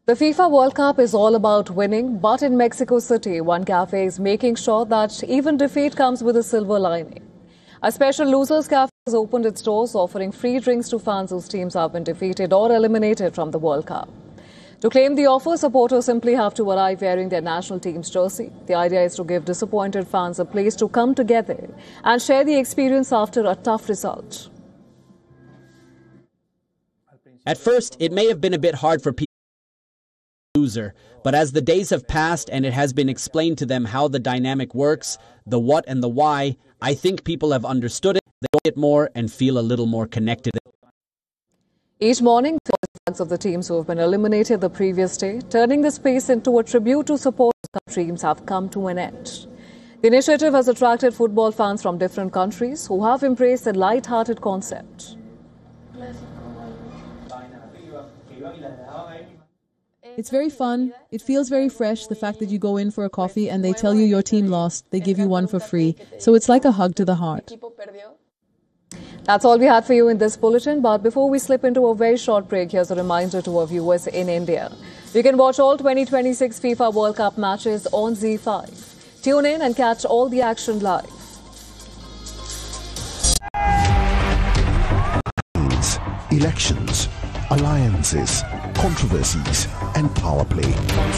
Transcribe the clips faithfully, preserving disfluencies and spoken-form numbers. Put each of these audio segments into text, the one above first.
The FIFA World Cup is all about winning, but in Mexico City, one cafe is making sure that even defeat comes with a silver lining. A special losers cafe has opened its doors, offering free drinks to fans whose teams have been defeated or eliminated from the World Cup. To claim the offer, supporters simply have to arrive wearing their national team's jersey. The idea is to give disappointed fans a place to come together and share the experience after a tough result. At first, it may have been a bit hard for people. Loser, but as the days have passed and it has been explained to them how the dynamic works, the what and the why, I think people have understood it, they know it more and feel a little more connected. Each morning, flags of the teams who have been eliminated the previous day, turning the space into a tribute to support dreams have come to an end. The initiative has attracted football fans from different countries who have embraced the light-hearted concept. It's very fun. It feels very fresh, the fact that you go in for a coffee and they tell you your team lost. They give you one for free. So it's like a hug to the heart. That's all we had for you in this bulletin. But before we slip into a very short break, here's a reminder to our viewers in India. You can watch all twenty twenty-six FIFA World Cup matches on Z five. Tune in and catch all the action live. Elections, alliances, controversies, and power play.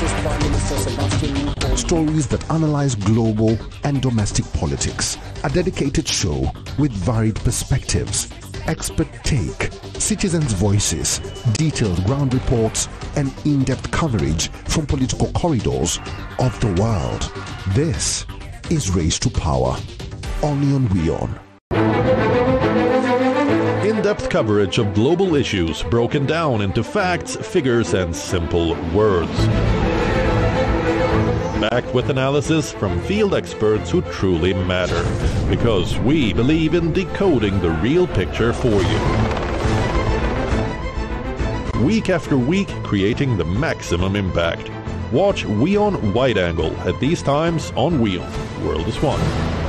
Stories that analyze global and domestic politics. A dedicated show with varied perspectives, expert take, citizens' voices, detailed ground reports, and in-depth coverage from political corridors of the world. This is Race to Power, only on WION. In-depth coverage of global issues broken down into facts, figures, and simple words. Backed with analysis from field experts who truly matter, because we believe in decoding the real picture for you. Week after week, creating the maximum impact. Watch WION Wide Angle at these times on WION. World is One.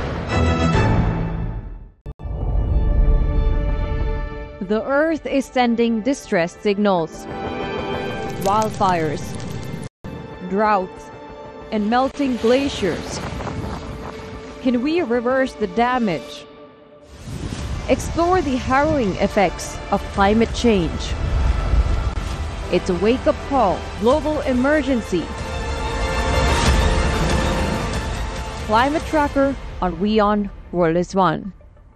The Earth is sending distress signals. Wildfires, droughts, and melting glaciers. Can we reverse the damage? Explore the harrowing effects of climate change. It's a wake-up call, global emergency. Climate Tracker on WION, World is One.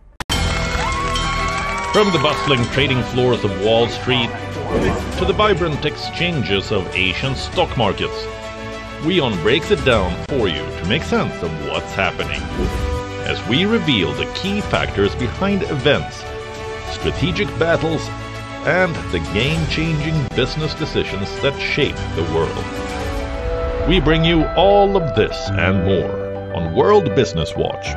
From the bustling trading floors of Wall Street to the vibrant exchanges of Asian stock markets, WION breaks it down for you to make sense of what's happening, as we reveal the key factors behind events, strategic battles, and the game-changing business decisions that shape the world. We bring you all of this and more on World Business Watch.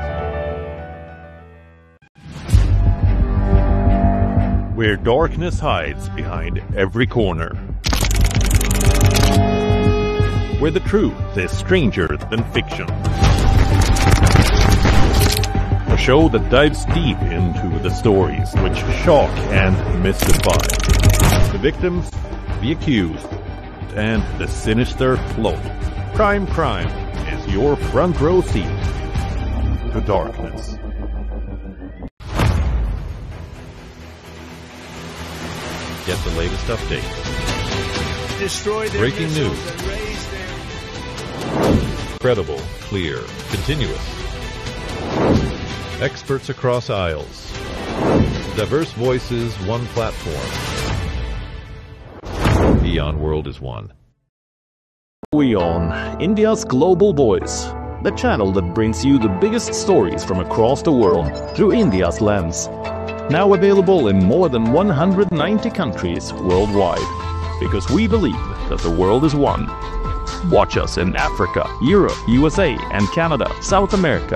Where darkness hides behind every corner. Where the truth is stranger than fiction. A show that dives deep into the stories which shock and mystify. The victims, the accused, and the sinister float. Prime Crime is your front row seat to darkness. Get the latest update. Breaking news. Credible, clear, continuous. Experts across aisles. Diverse voices, one platform. WION World is One. WION, India's global voice. The channel that brings you the biggest stories from across the world through India's lens. Now available in more than one hundred ninety countries worldwide. Because we believe that the world is one. Watch us in Africa, Europe, U S A, and Canada, South America,